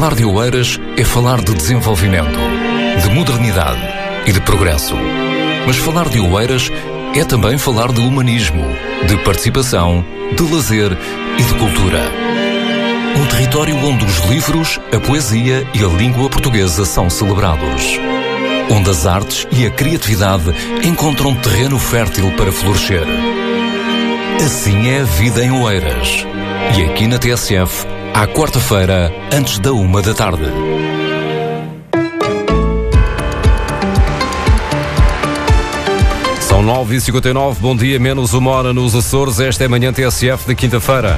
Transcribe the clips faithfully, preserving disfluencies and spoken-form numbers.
Falar de Oeiras é falar de desenvolvimento, de modernidade e de progresso. Mas falar de Oeiras é também falar de humanismo, de participação, de lazer e de cultura. Um território onde os livros, a poesia e a língua portuguesa são celebrados. Onde as artes e a criatividade encontram terreno fértil para florescer. Assim é a vida em Oeiras. E aqui na T S F, à quarta-feira, antes da uma da tarde. São nove e cinquenta e nove, bom dia, menos uma hora nos Açores. Esta é a manhã T S F de quinta-feira.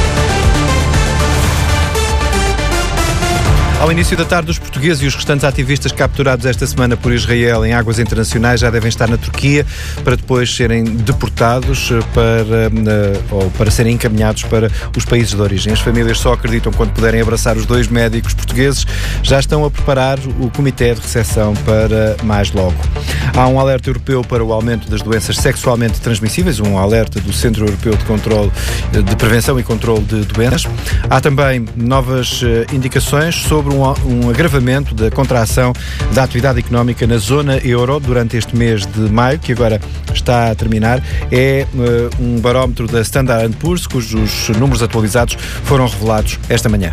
Ao início da tarde, os portugueses e os restantes ativistas capturados esta semana por Israel em águas internacionais já devem estar na Turquia para depois serem deportados para, ou para serem encaminhados para os países de origem. As famílias só acreditam quando puderem abraçar os dois médicos portugueses. Já estão a preparar o comitê de recepção para mais logo. Há um alerta europeu para o aumento das doenças sexualmente transmissíveis, um alerta do Centro Europeu de Controlo, de Prevenção e Controlo de Doenças. Há também novas indicações sobre Um, um agravamento da contração da atividade económica na zona euro durante este mês de maio, que agora está a terminar. É uh, um barómetro da Standard and Poor's, cujos números atualizados foram revelados esta manhã.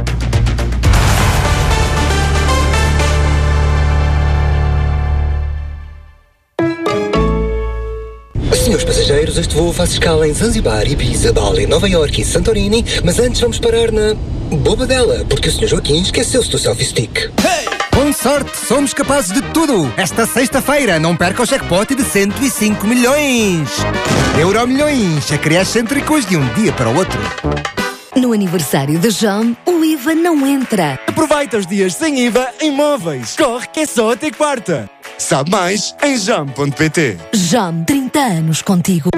Senhores passageiros, este voo faz escala em Zanzibar, Ibiza, Bali, Nova Iorque e Santorini, mas antes vamos parar na Bobadela, porque o senhor Joaquim esqueceu-se do selfie stick. Hey! Com sorte, somos capazes de tudo! Esta sexta-feira, não perca o jackpot de cento e cinco milhões! Euromilhões, a criar excêntricos de um dia para o outro. No aniversário da Jam, o I V A não entra. Aproveita os dias sem I V A em móveis. Corre que é só até quarta. Sabe mais em jam ponto pt. Jam, trinta anos contigo.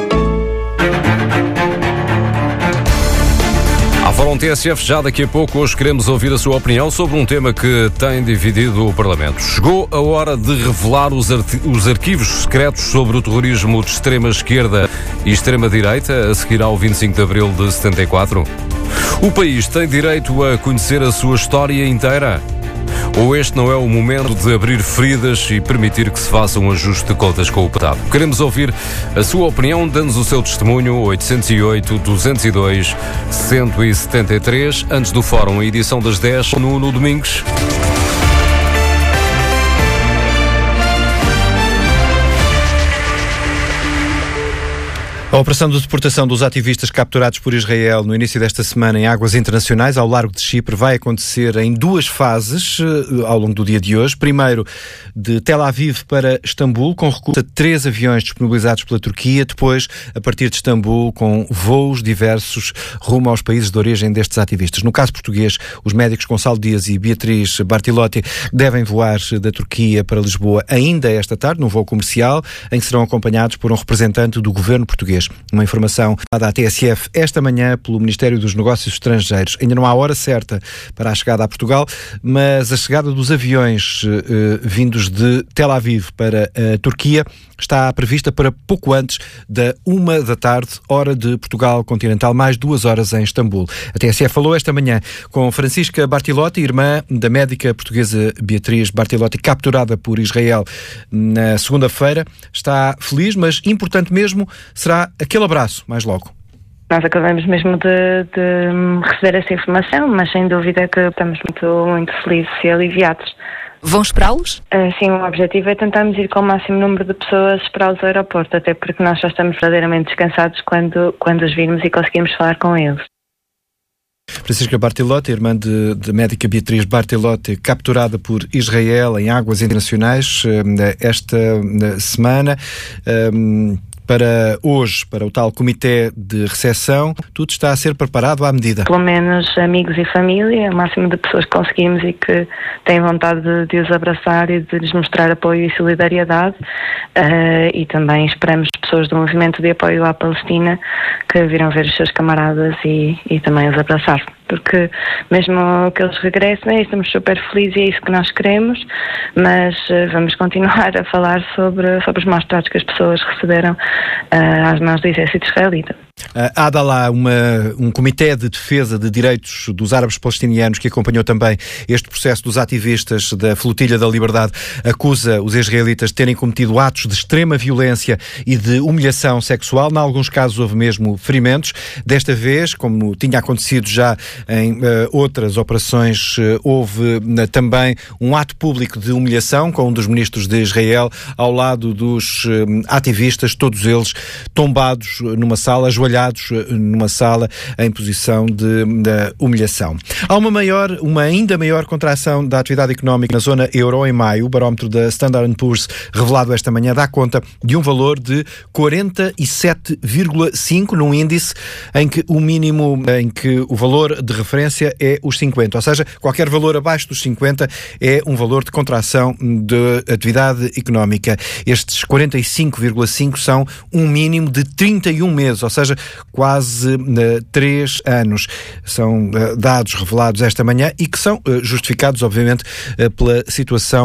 À Fórum T S F, já daqui a pouco, hoje queremos ouvir a sua opinião sobre um tema que tem dividido o Parlamento. Chegou a hora de revelar os, arti- os arquivos secretos sobre o terrorismo de extrema-esquerda e extrema-direita, a seguir ao vinte e cinco de abril de setenta e quatro? O país tem direito a conhecer a sua história inteira? Ou este não é o momento de abrir feridas e permitir que se faça um ajuste de contas com o passado? Queremos ouvir a sua opinião, dando-nos o seu testemunho. Oitocentos e oito, duzentos e dois, cento e setenta e três. Antes do Fórum, a edição das dez, no, no Domingos. A operação de deportação dos ativistas capturados por Israel no início desta semana em águas internacionais ao largo de Chipre vai acontecer em duas fases ao longo do dia de hoje. Primeiro, de Tel Aviv para Istambul, com recurso a três aviões disponibilizados pela Turquia. Depois, a partir de Istambul, com voos diversos rumo aos países de origem destes ativistas. No caso português, os médicos Gonçalo Dias e Beatriz Bartilotti devem voar da Turquia para Lisboa ainda esta tarde, num voo comercial, em que serão acompanhados por um representante do governo português. Uma informação dada à T S F esta manhã pelo Ministério dos Negócios Estrangeiros. Ainda não há hora certa para a chegada a Portugal, mas a chegada dos aviões eh, vindos de Tel Aviv para a Turquia está prevista para pouco antes da uma da tarde, hora de Portugal continental, mais duas horas em Istambul. A T S F falou esta manhã com Francisca Bartilotti, irmã da médica portuguesa Beatriz Bartilotti, capturada por Israel na segunda-feira. Está feliz, mas importante mesmo será aquele abraço, mais logo. Nós acabamos mesmo de, de receber essa informação, mas sem dúvida que estamos muito, muito felizes e aliviados. Vão esperá-los? Sim, o objetivo é tentarmos ir com o máximo número de pessoas esperá-los ao aeroporto, até porque nós já estamos verdadeiramente descansados quando, quando os virmos e conseguimos falar com eles. Francisca Bartilotti, irmã de, de médica Beatriz Bartilotti, capturada por Israel em águas internacionais esta semana. Um, Para hoje, para o tal comitê de recepção, tudo está a ser preparado à medida. Pelo menos amigos e família, o máximo de pessoas que conseguimos e que têm vontade de, de os abraçar e de lhes mostrar apoio e solidariedade. Uh, e também esperamos pessoas do movimento de apoio à Palestina que virão ver os seus camaradas e, e também os abraçar. Porque mesmo que eles regressem, estamos super felizes e é isso que nós queremos, mas uh, vamos continuar a falar sobre, sobre os maus tratos que as pessoas receberam uh, às mãos do exército israelita. Há de lá uma, um comitê de defesa de direitos dos árabes palestinianos que acompanhou também este processo dos ativistas da Flotilha da Liberdade, acusa os israelitas de terem cometido atos de extrema violência e de humilhação sexual. Em alguns casos houve mesmo ferimentos. Desta vez, como tinha acontecido já em uh, outras operações, uh, houve uh, também um ato público de humilhação com um dos ministros de Israel ao lado dos uh, ativistas, todos eles tombados numa sala, ajoelhados numa sala em posição de, de humilhação. Há uma maior, uma ainda maior contração da atividade económica na zona euro em maio. O barómetro da Standard and Poor's, revelado esta manhã, dá conta de um valor de quarenta e sete vírgula cinco num índice em que o mínimo, em que o valor de referência é os cinquenta. Ou seja, qualquer valor abaixo dos cinquenta é um valor de contração de atividade económica. Estes quarenta e cinco vírgula cinco são um mínimo de trinta e um meses, ou seja, quase uh, três anos. São uh, dados revelados esta manhã e que são uh, justificados, obviamente, uh, pela situação